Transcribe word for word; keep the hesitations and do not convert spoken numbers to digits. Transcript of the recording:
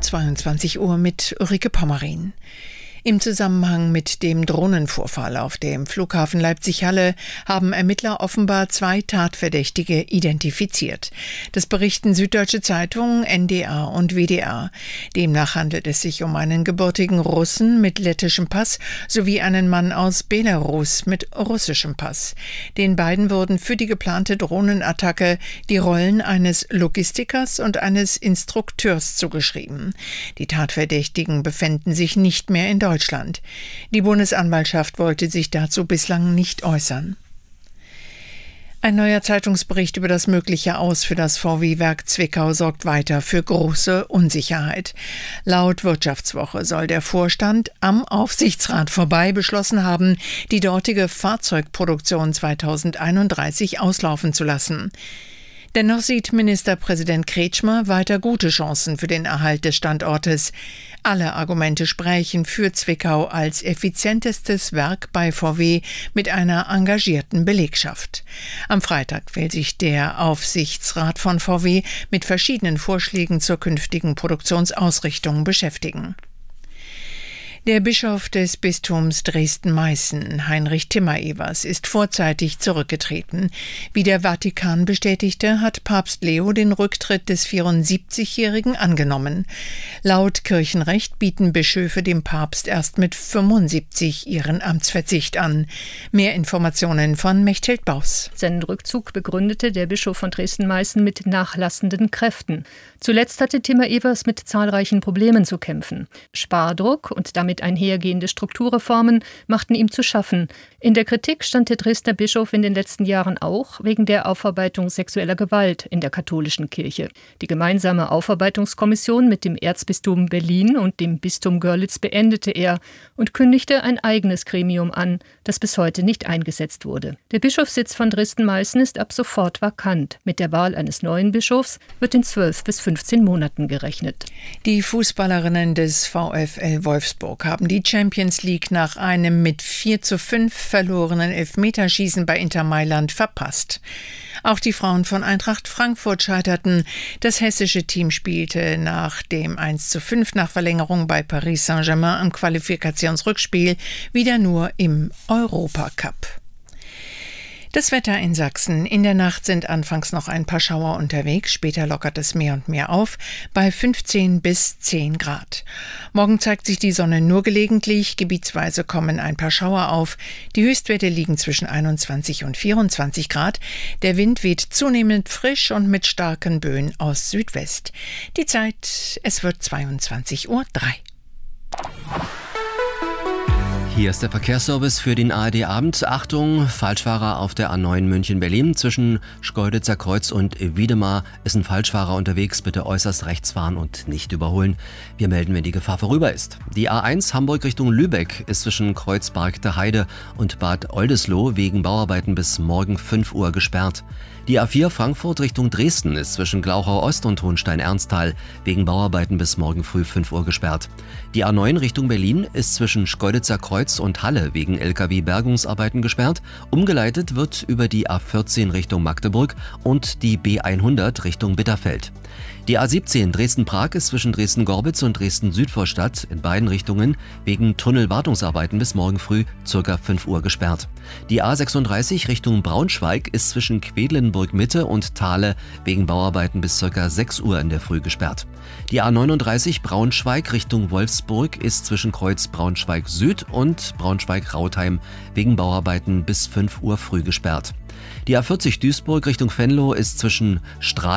zweiundzwanzig Uhr mit Ulrike Pommerin. Im Zusammenhang mit dem Drohnenvorfall auf dem Flughafen Leipzig-Halle haben Ermittler offenbar zwei Tatverdächtige identifiziert. Das berichten Süddeutsche Zeitung, N D R und W D R. Demnach handelt es sich um einen gebürtigen Russen mit lettischem Pass sowie einen Mann aus Belarus mit russischem Pass. Den beiden wurden für die geplante Drohnenattacke die Rollen eines Logistikers und eines Instrukteurs zugeschrieben. Die Tatverdächtigen befänden sich nicht mehr in Deutschland. Deutschland. Die Bundesanwaltschaft wollte sich dazu bislang nicht äußern. Ein neuer Zeitungsbericht über das mögliche Aus für das V W-Werk Zwickau sorgt weiter für große Unsicherheit. Laut Wirtschaftswoche soll der Vorstand am Aufsichtsrat vorbei beschlossen haben, die dortige Fahrzeugproduktion zweitausendeinunddreißig auslaufen zu lassen. Dennoch sieht Ministerpräsident Kretschmer weiter gute Chancen für den Erhalt des Standortes. Alle Argumente sprechen für Zwickau als effizientestes Werk bei V W mit einer engagierten Belegschaft. Am Freitag will sich der Aufsichtsrat von V W mit verschiedenen Vorschlägen zur künftigen Produktionsausrichtung beschäftigen. Der Bischof des Bistums Dresden-Meißen, Heinrich Timmer-Evers, ist vorzeitig zurückgetreten. Wie der Vatikan bestätigte, hat Papst Leo den Rücktritt des vierundsiebzigjährigen angenommen. Laut Kirchenrecht bieten Bischöfe dem Papst erst mit fünfundsiebzig ihren Amtsverzicht an. Mehr Informationen von Mechthild Baus. Seinen Rückzug begründete der Bischof von Dresden-Meißen mit nachlassenden Kräften. Zuletzt hatte Timmer-Evers mit zahlreichen Problemen zu kämpfen. Spardruck und damit einhergehende Strukturreformen machten ihm zu schaffen. In der Kritik stand der Dresdner Bischof in den letzten Jahren auch wegen der Aufarbeitung sexueller Gewalt in der katholischen Kirche. Die gemeinsame Aufarbeitungskommission mit dem Erzbistum Berlin und dem Bistum Görlitz beendete er und kündigte ein eigenes Gremium an, das bis heute nicht eingesetzt wurde. Der Bischofssitz von Dresden-Meißen ist ab sofort vakant. Mit der Wahl eines neuen Bischofs wird in zwölf bis fünfzehn Monaten gerechnet. Die Fußballerinnen des VfL Wolfsburg haben die Champions League nach einem mit vier zu fünf verlorenen Elfmeterschießen bei Inter Mailand verpasst. Auch die Frauen von Eintracht Frankfurt scheiterten. Das hessische Team spielte nach dem eins zu fünf nach Verlängerung bei Paris Saint-Germain im Qualifikationsrückspiel wieder nur im Europacup. Das Wetter in Sachsen. In der Nacht sind anfangs noch ein paar Schauer unterwegs, später lockert es mehr und mehr auf, bei fünfzehn bis zehn Grad. Morgen zeigt sich die Sonne nur gelegentlich, gebietsweise kommen ein paar Schauer auf. Die Höchstwerte liegen zwischen einundzwanzig und vierundzwanzig Grad. Der Wind weht zunehmend frisch und mit starken Böen aus Südwest. Die Zeit, es wird zweiundzwanzig Uhr drei. Hier ist der Verkehrsservice für den A R D-Abend. Achtung, Falschfahrer auf der A neun München-Berlin. Zwischen Schkeuditzer Kreuz und Wiedemar ist ein Falschfahrer unterwegs. Bitte äußerst rechts fahren und nicht überholen. Wir melden, wenn die Gefahr vorüber ist. Die A eins Hamburg Richtung Lübeck ist zwischen Kreuzberg der Heide und Bad Oldesloe wegen Bauarbeiten bis morgen fünf Uhr gesperrt. Die A vier Frankfurt Richtung Dresden ist zwischen Glauchau Ost und Hohenstein-Ernsthal wegen Bauarbeiten bis morgen früh fünf Uhr gesperrt. Die A neun Richtung Berlin ist zwischen Schkeuditzer Kreuz und Halle wegen L K W-Bergungsarbeiten gesperrt. Umgeleitet wird über die A vierzehn Richtung Magdeburg und die B hundert Richtung Bitterfeld. Die A siebzehn Dresden-Prag ist zwischen Dresden-Gorbitz und Dresden-Südvorstadt in beiden Richtungen wegen Tunnelwartungsarbeiten bis morgen früh ca. fünf Uhr gesperrt. Die A sechsunddreißig Richtung Braunschweig ist zwischen Quedlinburg-Mitte und Thale wegen Bauarbeiten bis ca. sechs Uhr in der Früh gesperrt. Die A neununddreißig Braunschweig Richtung Wolfsburg ist zwischen Kreuz Braunschweig-Süd und Braunschweig-Rautheim wegen Bauarbeiten bis fünf Uhr früh gesperrt. Die A vierzig Duisburg Richtung Venlo ist zwischen Strahl